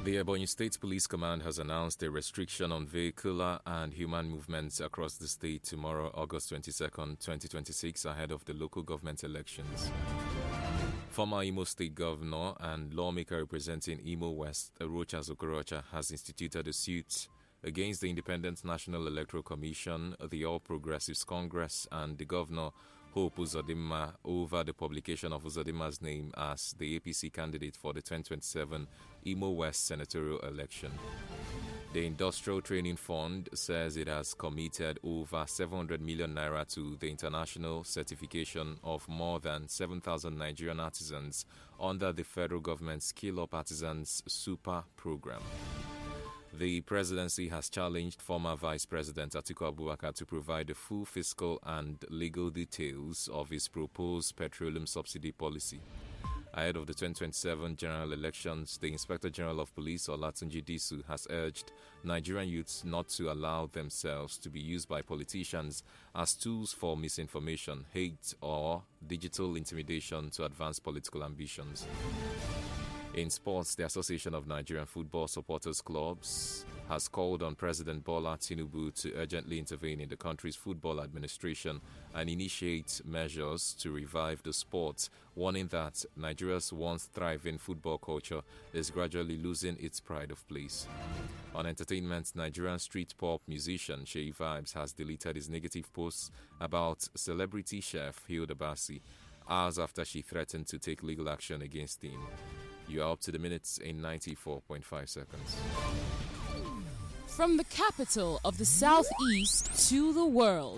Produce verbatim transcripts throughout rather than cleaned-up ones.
The Ebonyi State Police Command has announced a restriction on vehicular and human movements across the state tomorrow, August twenty-second, twenty twenty-six, ahead of the local government elections. Former Imo State Governor and lawmaker representing Imo West, Rocha Zokorocha, has instituted a suit against the Independent National Electoral Commission, the All Progressives Congress, and the Governor, Hope Uzodimma, over the publication of Uzodimma's name as the A P C candidate for the twenty twenty-seven Imo West senatorial election. The Industrial Training Fund says it has committed over seven hundred million naira to the international certification of more than seven thousand Nigerian artisans under the federal government's Skill Up Artisans Super program. The presidency has challenged former Vice President Atiku Abubakar to provide the full fiscal and legal details of his proposed petroleum subsidy policy. Ahead of the twenty twenty-seven general elections, the Inspector General of Police, Olatunji Disu, has urged Nigerian youths not to allow themselves to be used by politicians as tools for misinformation, hate, or digital intimidation to advance political ambitions. In sports, the Association of Nigerian Football Supporters Clubs has called on President Bola Tinubu to urgently intervene in the country's football administration and initiate measures to revive the sport, warning that Nigeria's once thriving football culture is gradually losing its pride of place. On entertainment, Nigerian street pop musician Sheyi Vibes has deleted his negative posts about celebrity chef Hilda Basi hours after she threatened to take legal action against him. You are up to the minutes in ninety-four point five seconds. From the capital of the Southeast to the world.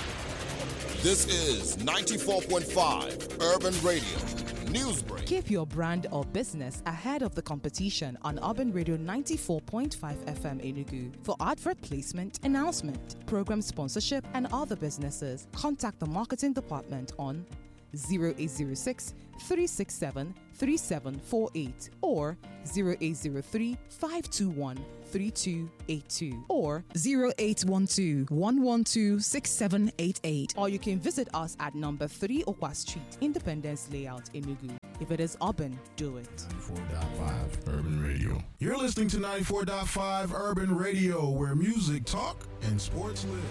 This is ninety-four point five Urban Radio Newsbreak. Keep your brand or business ahead of the competition on Urban Radio ninety-four point five F M Enugu. For advert placement, announcement, program sponsorship, and other businesses, contact the marketing department on zero eight zero six, three six seven, three seven four eight or zero eight zero three, five two one, three two eight two or zero eight one two, one one two, six seven eight eight. Or you can visit us at number three Okwa Street, Independence Layout, Enugu. If it is urban, do it. ninety-four point five Urban Radio. You're listening to ninety-four point five Urban Radio, where music talk and sports live.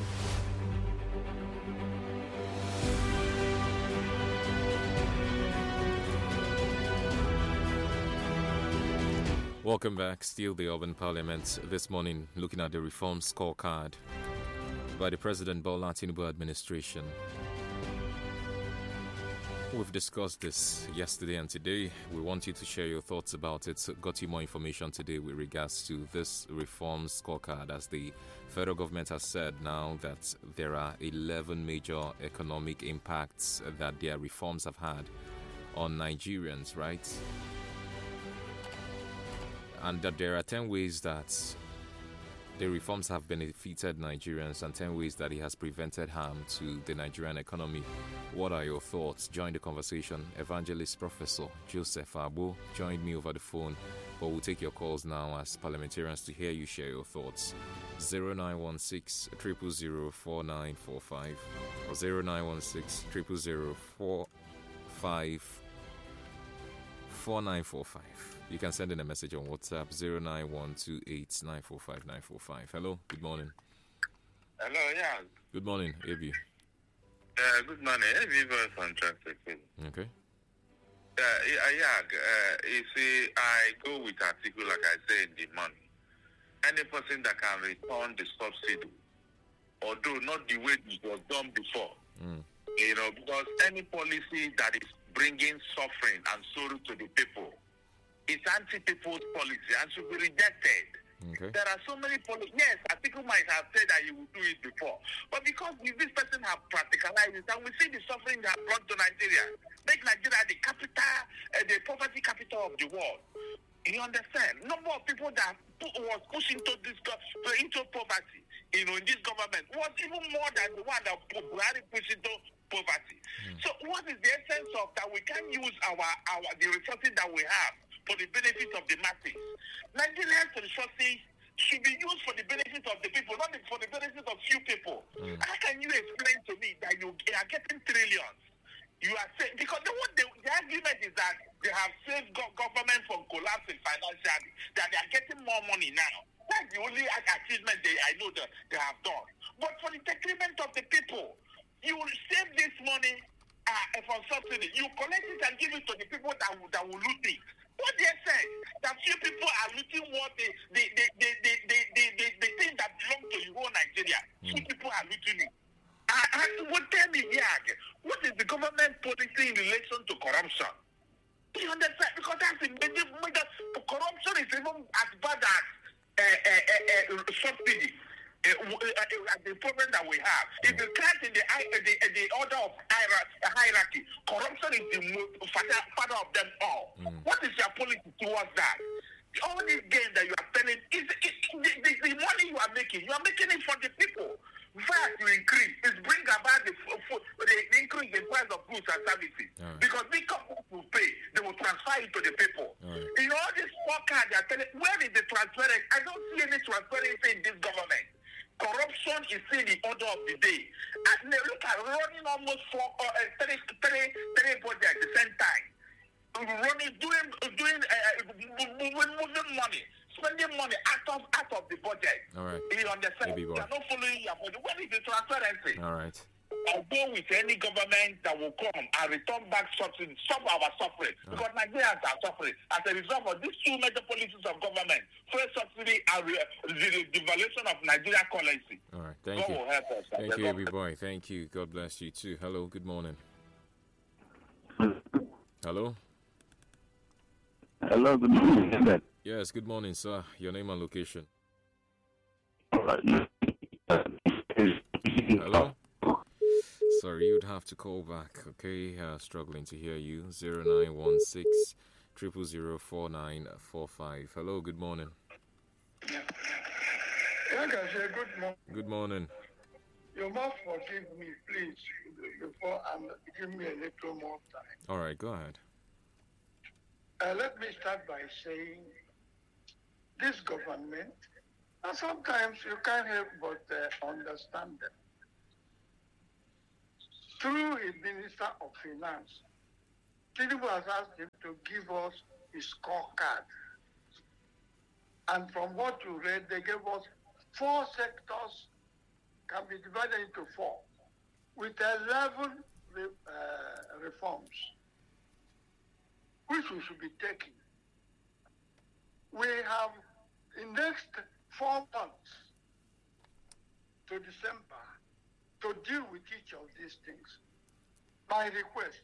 Welcome back. Still the Urban Parliament this morning, looking at the reform scorecard by the President Bola Tinubu administration. We've discussed this yesterday and today. We want you to share your thoughts about it. Got you more information today with regards to this reform scorecard, as the federal government has said now that there are eleven major economic impacts that their reforms have had on Nigerians, right? And that there are ten ways that the reforms have benefited Nigerians and ten ways that it has prevented harm to the Nigerian economy. What are your thoughts? Join the conversation. Evangelist Professor Joseph Abo joined me over the phone, but we'll take your calls now as parliamentarians to hear you share your thoughts. zero nine one six, zero zero zero, four nine four five or zero nine one six, zero zero zero, four five four nine four five. You can send in a message on WhatsApp zero nine one two eight nine four five nine four five. Hello, good morning. Hello, yeah. Good morning, A B. Uh, good morning. A B was on traffic. Okay. Uh, yeah, yeah. Uh, you see, I go with article like I said in the morning. Any person that can return the subsidy, although not the way it was done before, mm. you know, because any policy that is bringing suffering and sorrow to the people, it's anti-people's policy and should be rejected. Okay. There are so many policies. Yes, Atiku might have said that he would do it before. But because this person have practicalized it, and we see the suffering that brought to Nigeria, make Nigeria the capital, uh, the poverty capital of the world. You understand? Number of people that put, was pushed into this into poverty, you know, in this government was even more than the one that Buhari pushed into poverty. Mm. So what is the essence of that? We can use our, our the resources that we have for the benefit of the masses. Nigerians' resources should be used for the benefit of the people, not for the benefit of few people. Mm. How can you explain to me that you are getting trillions? You are saying, because the, what the, the argument is that they have saved go- government from collapse. collapsing financially, that they are getting more money now. That's the only achievement they, I know that they have done. But for the detriment of the people, you will save this money uh, for subsidy. You collect it and give it to the people that will, that will loot it. What they say, that few people are looting what the the the the the the, the, the, the thing that belongs to the whole Nigeria. Mm. Few people are looting it. Uh, and what tell me here, what is the government policy in relation to corruption? Do you understand? Because that's the major, major corruption is even as bad as uh, uh, uh, uh, subsidy. Uh, uh, uh, the problem that we have. If you count in the, uh, the, uh, the order of hierarchy, corruption is the most father, father of them all. Mm. What is your policy towards that? All this gain that you are telling, is, is, the, the, the money you are making, you are making it for the people. V A T you increase, it bring about the, the increase in price of goods and services. Right. Because big companies will pay, they will transfer it to the people. Right. You know, all this workers, they are telling, where is the transparency? I don't see any transparency in this government. Corruption is still the order of the day. And look at running almost four, uh, three, three, three projects at the same time. Running, doing, doing, uh, moving, moving money, spending money out of out of the budget. All right. You understand? Maybe you are not following your budget. What is the transparency? All right. I'll go with any government that will come and return back subsidy, stop our suffering. All because right. Nigerians are suffering as a result of these two major policies of government: first subsidy and re- the devaluation of Nigerian currency. All right, thank God you. Will help us. Thank you, every boy. Thank you. God bless you too. Hello. Good morning. Hello. Hello. Good morning. Yes. Good morning, sir. Your name and location. Hello. Sorry, you'd have to call back, okay? Uh, struggling to hear you. zero nine one six, zero zero zero, four nine four five. Hello, good morning. Yeah. Like I said, good morning. Good morning. You must forgive me, please, before and give me a little more time. All right, go ahead. Uh, let me start by saying this government, and sometimes you can't help but uh, understand them. Through his Minister of Finance, Tinubu has asked him to give us his scorecard. And from what you read, they gave us four sectors, can be divided into four, with eleven re, uh, reforms, which we should be taking. We have in next four months to December to deal with each of these things. My request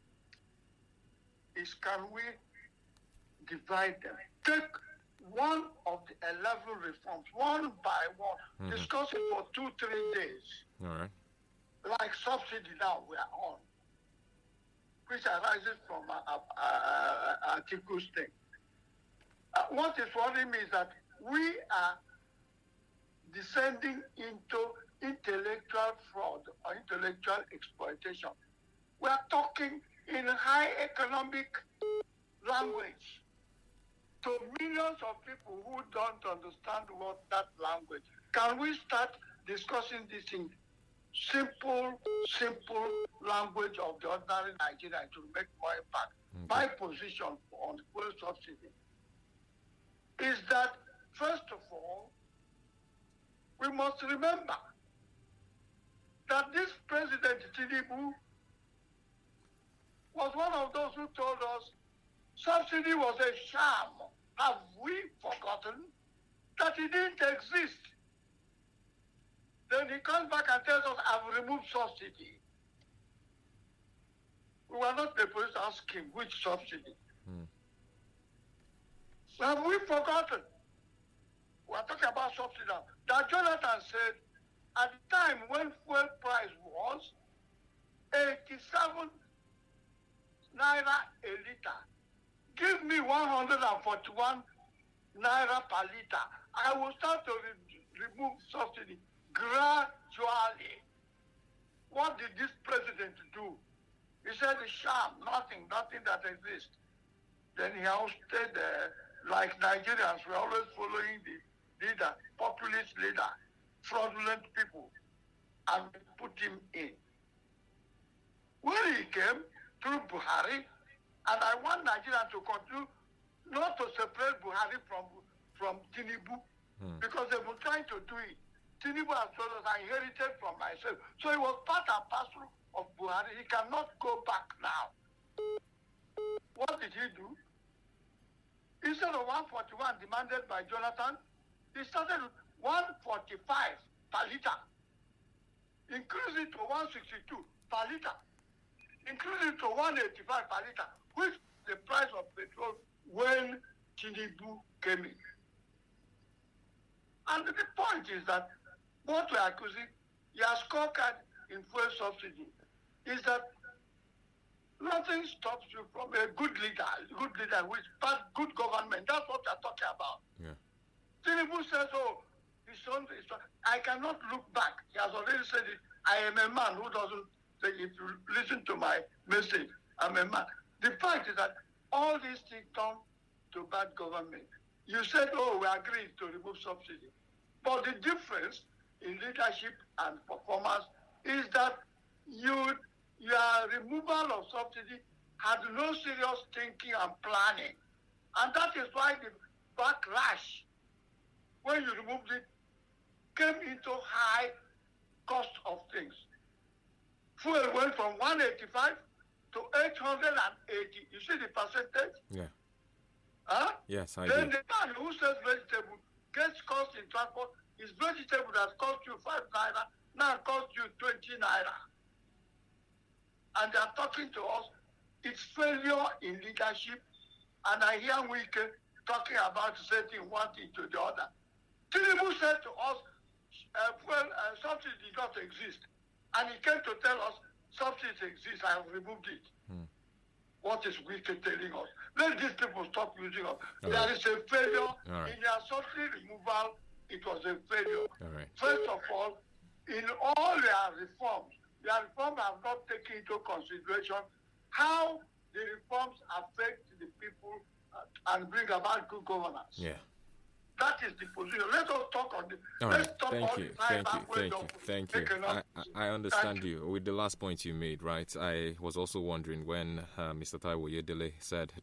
is, can we divide them? Take one of the eleven reforms, one by one, mm-hmm. discuss it for two, three days. All right. Like subsidy now we are on, which arises from uh, uh, uh, Articles thing. Uh, what is worrying me is that we are descending into intellectual fraud or intellectual exploitation. We are talking in high economic language to millions of people who don't understand what that language. Can we start discussing this in simple, simple language of the ordinary Nigerian to make more impact? Okay. My position on fuel subsidy is that, first of all, we must remember that this President Tinubu was one of those who told us subsidy was a sham. Have we forgotten that it didn't exist? Then he comes back and tells us, I've removed subsidy. We were not supposed to ask him which subsidy. Hmm. Have we forgotten? We are talking about subsidy now. That Jonathan said, at the time when fuel price was eighty-seven naira a liter, give me one hundred forty-one naira per liter. I will start to re- remove subsidy gradually. What did this president do? He said, sham, nothing, nothing that exists. Then he ousted, uh, like Nigerians, we're always following the leader, populist leader, fraudulent people, and put him in. When he came through Buhari, and I want Nigeria to continue not to separate Buhari from from Tinubu, hmm. because they were trying to do it. Tinubu has told us, I inherited from myself. So it was part and parcel of Buhari. He cannot go back now. What did he do? Instead of one forty-one demanded by Jonathan, he started with one forty-five per litre. Increase it to one sixty-two per litre. Increase it to one eighty-five per litre, which is the price of petrol when Tinubu came in. And the point is that what we are accusing, your scorecard in fuel subsidy, is that nothing stops you from a good leader, good leader which bad good government. That's what we are talking about. Yeah. Tinubu says, oh, his son, his son, I cannot look back. He has already said it. I am a man who doesn't say, if you listen to my message, I'm a man. The fact is that all these things come to bad government. You said, oh, we agreed to remove subsidy. But the difference in leadership and performance is that you, your removal of subsidy had no serious thinking and planning. And that is why the backlash, when you removed it, came into high cost of things. Fuel went from one eighty-five to eight hundred eighty. You see the percentage? Yeah. Huh? Yes, I then do. the man who sells vegetable gets cost in transport. His vegetable that cost you five naira now cost you twenty naira. And they are talking to us. It's failure in leadership. And I hear Wike talking about setting one thing to the other. Tinubu said to us, uh, well, uh, subsidy did not exist. And he came to tell us, subsidies exist, I have removed it. Hmm. What is Wike telling us? Let these people stop using us. All there right. is a failure right. in their subsidy removal. It was a failure. All right. First of all, in all their reforms, their reforms have not taken into consideration how the reforms affect the people uh, and bring about good governance. Yeah. That is the position. Let us talk on this. All Let's right. talk Thank all you. the time Thank you. Thank you. Thank you. I, I understand you. you. With the last point you made, right? I was also wondering when uh, Mister Taiwo Yedele said